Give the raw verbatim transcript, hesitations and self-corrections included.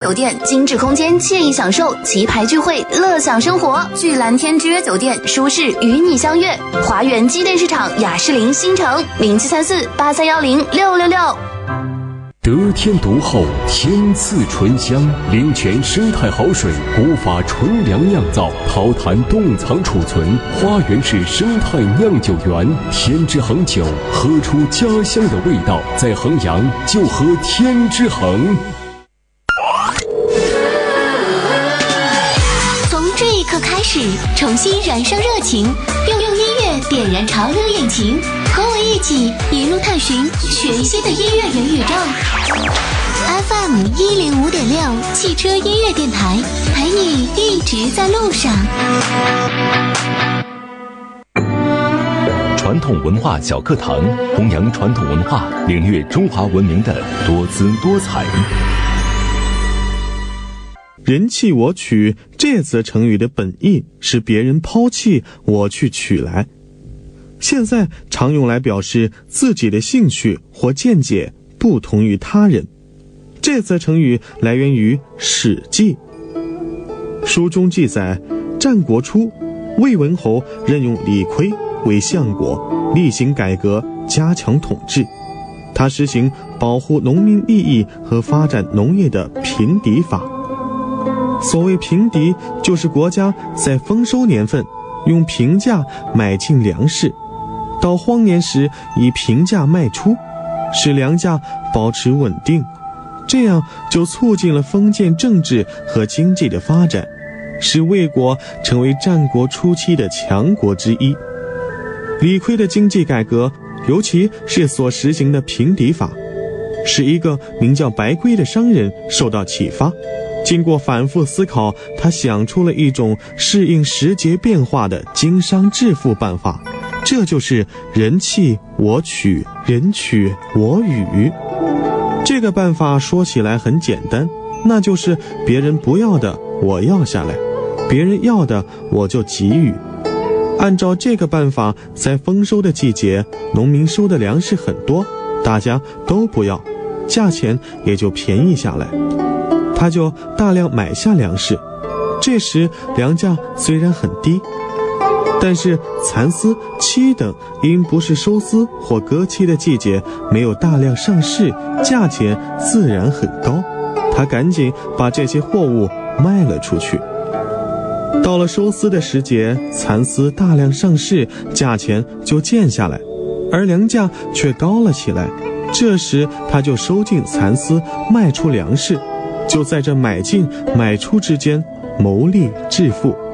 酒店，精致空间，惬意享受，棋牌聚会，乐享生活。聚蓝天之约酒店，舒适与你相约。华园机电市场雅士林新城零七三四八三幺零六六六。 得天独厚，天赐醇香，灵泉生态好水，古法纯粮酿造，陶坛冻藏储存，花园式生态酿酒园，天之恒酒，喝出家乡的味道。在衡阳就喝天之恒。 从这一刻开始，重新燃烧热情，用用音乐点燃潮流引擎，和我一起一路探寻全新的音乐元宇宙。F M 一零五点六汽车音乐电台，陪你一直在路上。 传统文化小课堂，弘扬传统文化，领略中华文明的多姿多彩。 人弃我取这则成语的本意是别人抛弃，我去取来，现在常用来表示自己的兴趣或见解不同于他人。这则成语来源于《史记》，书中记载，战国初，魏文侯任用李悝为相国，厉行改革，加强统治。他实行保护农民利益和发展农业的平籴法。所谓平籴，就是国家在丰收年份用平价买进粮食，到荒年时以平价卖出，使粮价保持稳定，这样就促进了封建政治和经济的发展，使魏国成为战国初期的强国之一。李悝的经济改革，尤其是所实行的平籴法，使一个名叫白圭的商人受到启发，经过反复思考，他想出了一种适应时节变化的经商致富办法，这就是人弃我取，人取我予。这个办法说起来很简单，那就是别人不要的我要下来，别人要的我就给予。按照这个办法，在丰收的季节，农民收的粮食很多，大家都不要，价钱也就便宜下来，他就大量买下粮食。这时粮价虽然很低，但是蚕丝、漆等因不是收丝或割期的季节，没有大量上市，价钱自然很高，他赶紧把这些货物卖了出去。到了收丝的时节，蚕丝大量上市，价钱就贱下来，而粮价却高了起来，这时他就收进蚕丝，卖出粮食，就在这买进买出之间谋利致富。